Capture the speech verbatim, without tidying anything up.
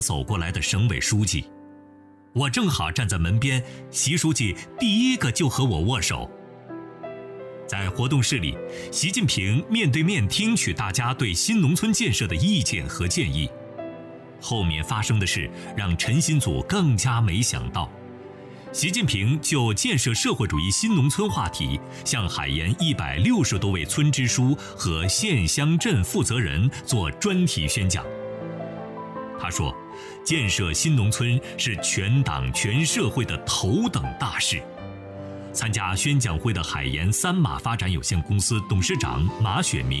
走过来的省委书记，我正好站在门边，习书记第一个就和我握手。在活动室里，习近平面对面听取大家对新农村建设的意见和建议。后面发生的事让陈新祖更加没想到，习近平就建设社会主义新农村话题，向海盐一百六十多位村支书和县乡镇负责人做专题宣讲。他说，建设新农村是全党全社会的头等大事。参加宣讲会的海盐三马发展有限公司董事长马雪明